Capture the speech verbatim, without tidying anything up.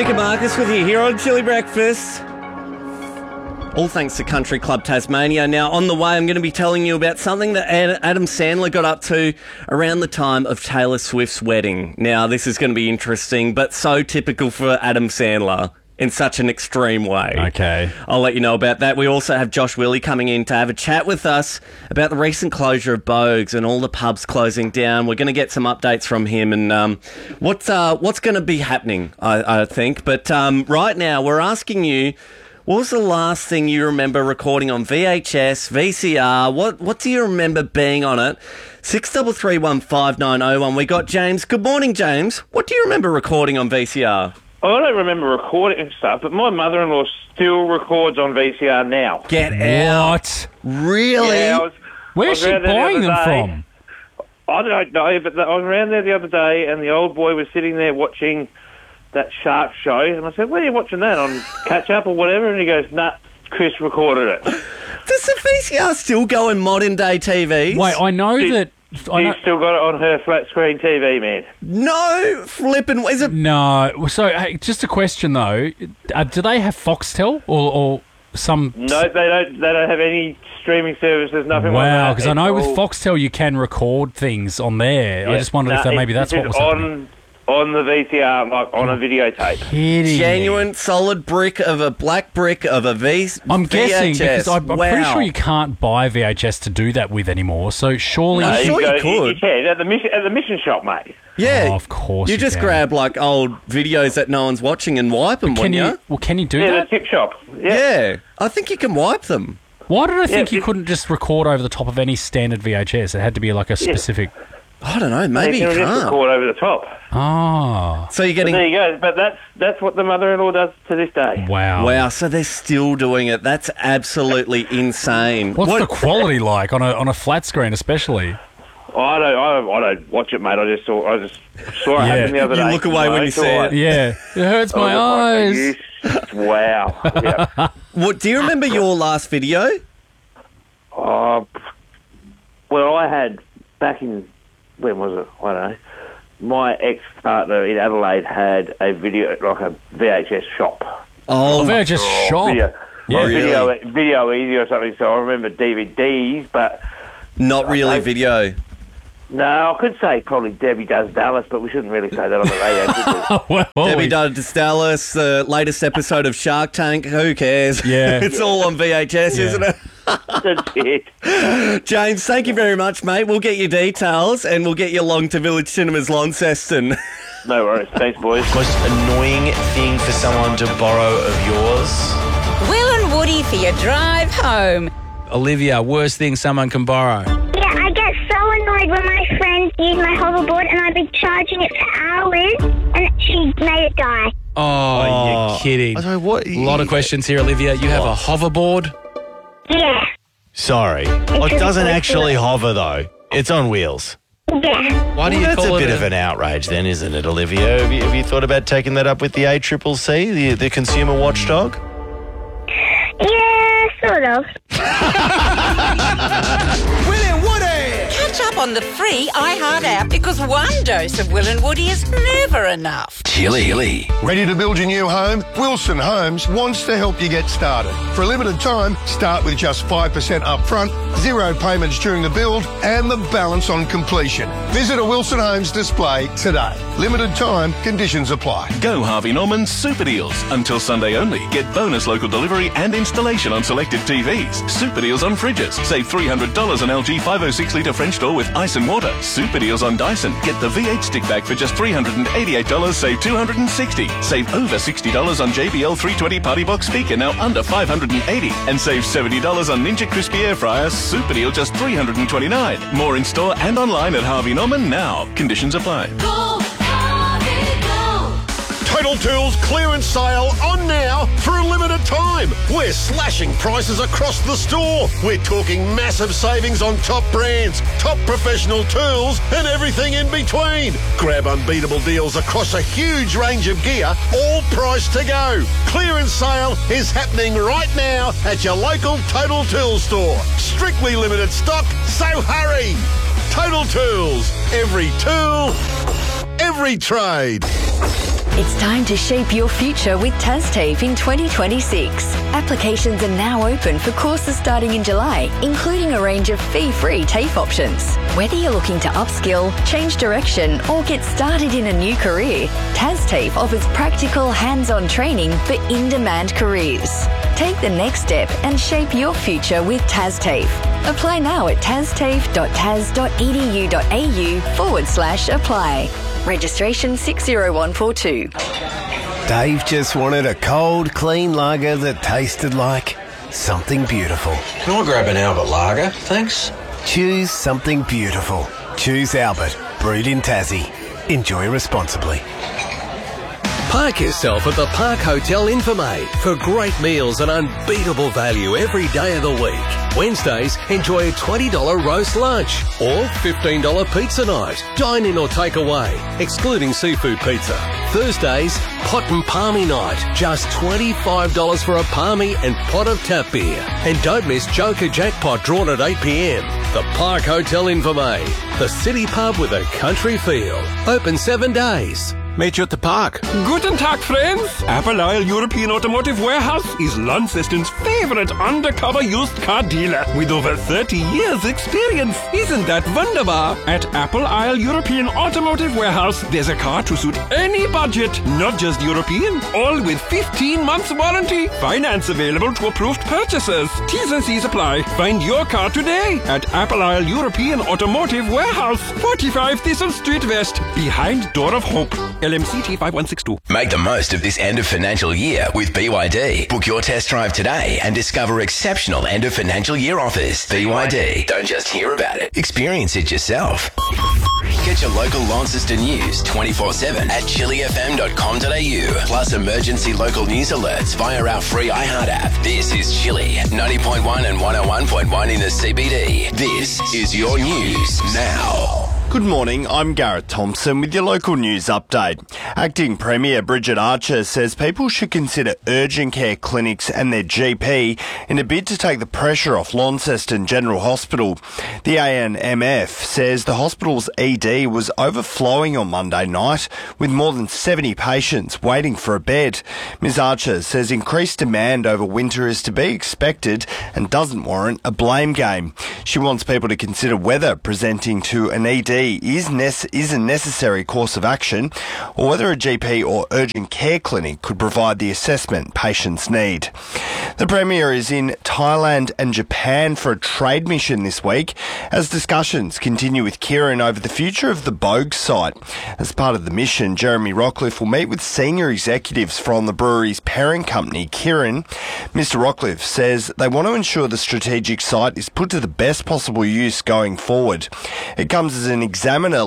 Nick and Marcus with you here on Chili Breakfast. All thanks to Country Club Tasmania. Now, on the way, I'm going to be telling you about something that Adam Sandler got up to around the time of Taylor Swift's wedding. Now, this is going to be interesting, but so typical for Adam Sandler in such an extreme way. Okay. I'll let you know about that. We also have Josh Willie coming in to have a chat with us about the recent closure of Bogues and all the pubs closing down. We're going to get some updates from him and um, what's, uh, what's going to be happening, I, I think. But um, right now, we're asking you, what was the last thing you remember recording on V H S, V C R? What What do you remember being on it? six three three one five nine oh one. We got James. Good morning, James. What do you remember recording on V C R? I don't remember recording stuff, but my mother-in-law still records on V C R now. Get out. What? Really? Yeah, I was, Where's I she was around there the buying other them day. from? I don't know, but the, I was around there the other day, and the old boy was sitting there watching that shark show, and I said, "Where are you watching that, on Catch Up or whatever?" And he goes, "Nah, Chris recorded it." Does the V C R still go in modern-day T Vs? Wait, I know She- that... I know, She's still got it on her flat-screen T V, man. No flipping... Is it... no. So, hey, just a question, though. Uh, do they have Foxtel or, or some... No, they don't. They don't have any streaming services. Nothing like that. Wow, because I know with It's all- Foxtel you can record things on there. I Yeah, just wondered nah, if that maybe it's- that's what it's was happening. on on the V C R, like on a videotape. Kidding. Genuine solid brick of a black brick of a V I'm guessing V H S. because I'm, I'm wow. pretty sure you can't buy V H S to do that with anymore. So surely, No, you sure should- you could. You can at the mission at the mission shop, mate. Yeah, Oh, of course You you just can. grab like old videos that no one's watching and wipe them, can wouldn't you? you? Well, can you do Yeah, that? the tip shop. Yeah. Yeah, I think you can wipe them. Why did I think Yeah, you it- couldn't just record over the top of any standard V H S? It had to be like a specific. I don't know. Maybe you you can just can't. record over the top. Ah, So you're But getting. there you go. But that's that's what the mother-in-law does to this day. wow. Wow, so they're still doing it. That's absolutely insane. What's What- the quality like on a on a flat screen, especially? I don't, I don't, I don't watch it, mate. I just saw, I just saw it Yeah. happen the other You day. look away when you So see I- it. Yeah, it hurts I my was eyes. like, yes. Wow. Yeah. What, do you remember your last video? Oh, well, I had back in when was it? I don't know. My ex-partner in Adelaide had a video, like a V H S shop. Oh, V H S shop. Video, Yeah. or video, Really? video easy or something. So I remember D V Ds, but not really video. no, I could say probably Debbie Does Dallas, but we shouldn't really say that on the radio, should we? well, Debbie we- Does Dallas, the latest episode of Shark Tank. Who cares? Yeah. It's all on V H S, Yeah. isn't it? That's it. James, thank you very much, mate. We'll get your details and we'll get you along to Village Cinemas Launceston. No worries. Thanks, boys. Most annoying thing for someone to borrow of yours? Will and Woody for your drive home. Olivia, worst thing someone can borrow. Yeah, I get so annoyed when my friends use my hoverboard and I've been charging it for hours and she made it die. Oh, Oh. you're kidding. I don't know what. A lot of questions here, Olivia. You have a hoverboard? Yeah, Sorry. Well, it doesn't actually hover, though. It's on wheels. yeah. Why do Well, you that's call a it bit of an outrage, then, isn't it, Olivia? Have you, have you thought about taking that up with the A C C C, the, the consumer watchdog? Yeah, sort of. Catch up on the free iHeart app because one dose of Will and Woody is never enough. Chili. Ready to build your new home? Wilson Homes wants to help you get started. For a limited time, start with just five percent up front, zero payments during the build, and the balance on completion. Visit a Wilson Homes display today. Limited time, conditions apply. Go Harvey Norman Super Deals. Until Sunday only. Get bonus local delivery and installation on selected T Vs. Super Deals on fridges. Save three hundred dollars on L G five oh six litre French door with ice and water. Super Deals on Dyson. Get the V eight stick bag for just three hundred eighty-eight dollars. Save two hundred sixty dollars. Save over sixty dollars on J B L three twenty Party Box speaker, now under five hundred eighty dollars. And save seventy dollars on Ninja Crispy Air Fryer. Super Deal just three hundred twenty-nine dollars. More in store and online at Harvey Norman now. Conditions apply. Total Tools clearance sale on now for a limited time. We're slashing prices across the store. We're talking massive savings on top brands, top professional tools, and everything in between. Grab unbeatable deals across a huge range of gear, all priced to go. Clearance sale is happening right now at your local Total Tools store. Strictly limited stock, so hurry. Total Tools. Every tool, every trade. It's time to shape your future with TASTAFE in twenty twenty-six. Applications are now open for courses starting in July, including a range of fee-free TAFE options. Whether you're looking to upskill, change direction, or get started in a new career, TASTAFE offers practical, hands-on training for in-demand careers. Take the next step and shape your future with TASTAFE. Apply now at tastafe.tas.edu.au forward slash apply. Registration six zero one four two. Dave just wanted a cold, clean lager that tasted like something beautiful. Can I grab an Albert Lager, thanks? Choose something beautiful. Choose Albert, brewed in Tassie. Enjoy responsibly. Park yourself at the Park Hotel Infirmay for great meals and unbeatable value every day of the week. Wednesdays, enjoy a twenty dollars roast lunch or fifteen dollars pizza night. Dine in or take away, excluding seafood pizza. Thursdays, pot and palmy night. Just twenty-five dollars for a palmy and pot of tap beer. And don't miss Joker Jackpot drawn at eight p.m. The Park Hotel Infirmay, the city pub with a country feel. Open seven days. Meet you at the park. Guten Tag, friends. Apple Isle European Automotive Warehouse is Launceston's favorite undercover used car dealer with over thirty years experience. Isn't that wunderbar? At Apple Isle European Automotive Warehouse, there's a car to suit any budget, not just European, all with fifteen months warranty. Finance available to approved purchasers. T's and C's apply. Find your car today at Apple Isle European Automotive Warehouse, forty-five Thistle Street West, behind Door of Hope. L M C T five one six two. Make the most of this end of financial year with B Y D. Book your test drive today and discover exceptional end of financial year offers. B Y D. Don't just hear about it. Experience it yourself. Get your local Launceston news twenty-four seven at chili f m dot com dot a u. Plus emergency local news alerts via our free iHeart app. This is Chili, ninety point one and one oh one point one in the C B D. This is your news now. Good morning, I'm Garrett Thompson with your local news update. Acting Premier Bridget Archer says people should consider urgent care clinics and their G P in a bid to take the pressure off Launceston General Hospital. The A N M F says the hospital's E D was overflowing on Monday night with more than seventy patients waiting for a bed. Miz Archer says increased demand over winter is to be expected and doesn't warrant a blame game. She wants people to consider whether presenting to an E D is, nece- is a necessary course of action or whether a G P or urgent care clinic could provide the assessment patients need. The Premier is in Thailand and Japan for a trade mission this week as discussions continue with Kirin over the future of the Bogue site. As part of the mission, Jeremy Rockcliffe will meet with senior executives from the brewery's parent company, Kirin. Mister Rockcliffe says they want to ensure the strategic site is put to the best possible use going forward. It comes as an Examiner